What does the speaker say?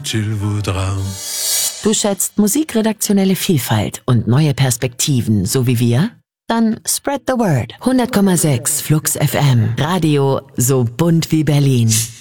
Du schätzt musikredaktionelle Vielfalt und neue Perspektiven, so wie wir? Dann spread the word. 100,6 Flux FM. Radio so bunt wie Berlin.